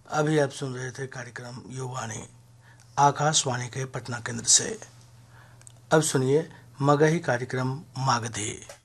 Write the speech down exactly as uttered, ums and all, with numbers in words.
अभी आप सुन रहे थे कार्यक्रम युवाणी आकाशवाणी के पटना केंद्र से। अब सुनिए मगही कार्यक्रम मागधी।